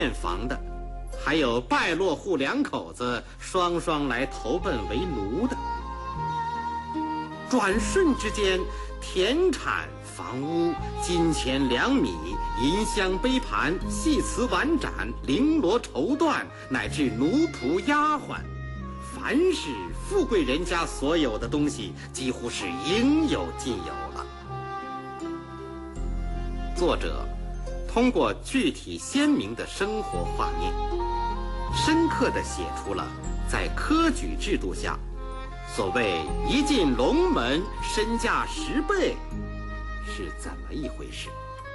建房的，还有败落户两口子双双来投奔为奴的。转瞬之间，田产、房屋、金钱、粮米、银香、杯盘、细瓷碗盏、绫罗绸缎，乃至奴仆丫鬟，凡是富贵人家所有的东西，几乎是应有尽有了。作者通过具体鲜明的生活画面，深刻地写出了在科举制度下，所谓一进龙门身价10倍是怎么一回事。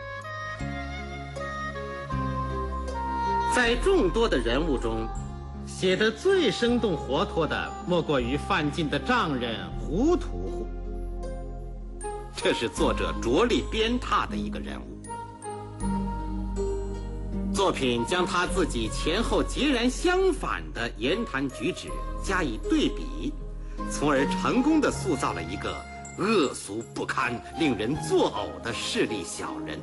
在众多的人物中，写得最生动活脱的，莫过于范进的丈人胡屠户。这是作者着力鞭挞的一个人物。作品将他自己前后截然相反的言谈举止加以对比，从而成功地塑造了一个恶俗不堪、令人作呕的势利小人。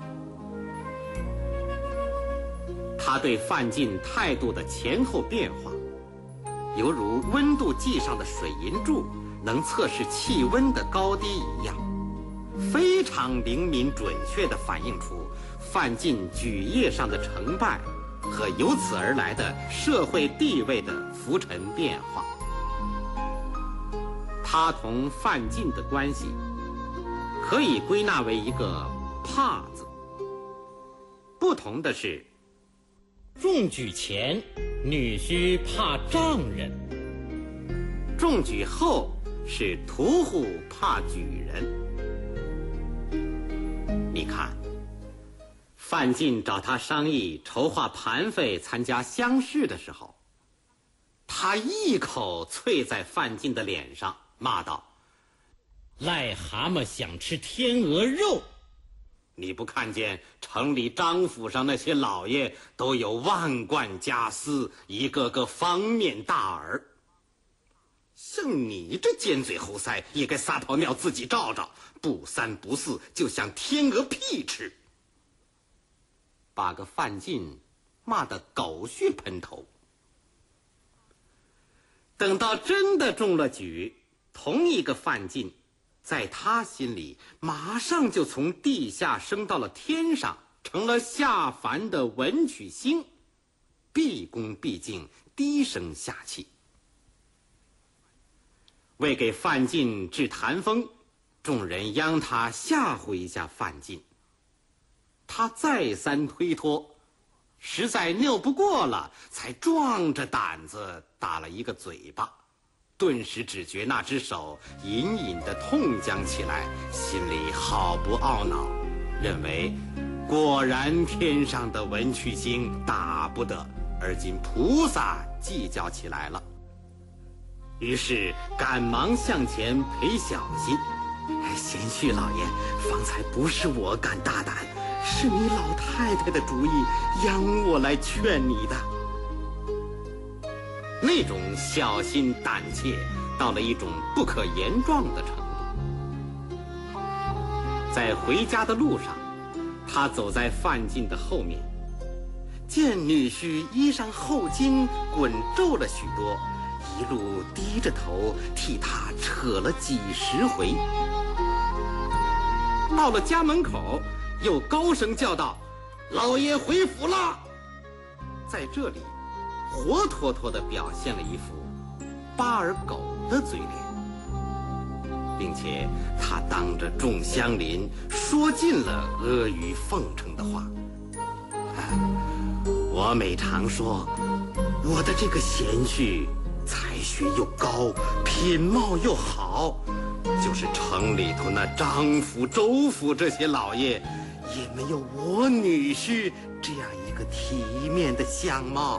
他对范进态度的前后变化，犹如温度计上的水银柱能测试气温的高低一样，非常灵敏准确地反映出范进举业上的成败和由此而来的社会地位的浮沉变化。他同范进的关系可以归纳为一个怕字。不同的是，中举前女婿怕丈人，中举后是屠户怕举人。你看，范进找他商议筹划盘费参加乡试的时候，他一口啐在范进的脸上，骂道：癞蛤蟆想吃天鹅肉，你不看见城里张府上那些老爷都有万贯家私，一个个方面大耳，像你这尖嘴猴腮也该撒泡尿自己照照，不三不四就像天鹅屁吃。把个范进骂得狗血喷头。等到真的中了举，同一个范进在他心里马上就从地下升到了天上，成了下凡的文曲星，毕恭毕敬，低声下气。为给范进治谈风，众人央他吓唬一下范进，他再三推脱，实在拗不过了，才壮着胆子打了一个嘴巴，顿时只觉那只手隐隐地痛僵起来，心里好不懊恼，认为果然天上的文曲星打不得，而今菩萨计较起来了。于是赶忙向前赔小心：贤婿老爷，方才不是我敢大胆，是你老太太的主意，央我来劝你的。那种小心胆怯到了一种不可言状的程度。在回家的路上，他走在范进的后面，见女婿衣裳后襟滚皱了许多，一路低着头替他扯了几十回。到了家门口，又高声叫道：老爷回府了。在这里活脱脱地表现了一副巴尔狗的嘴脸，并且他当着众乡邻说尽了阿谀奉承的话。我每常说，我的这个贤婿才学又高，品貌又好，就是城里头那张府、周府这些老爷，也没有我女婿这样一个体面的相貌。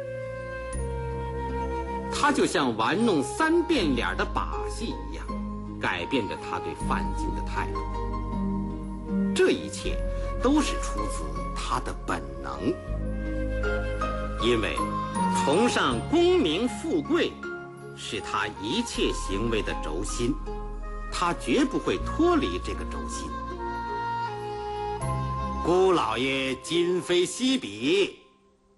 他就像玩弄三变脸的把戏一样，改变着他对范进的态度。这一切都是出自他的本能，因为崇尚功名富贵是他一切行为的轴心，他绝不会脱离这个轴心。姑老爷今非昔比，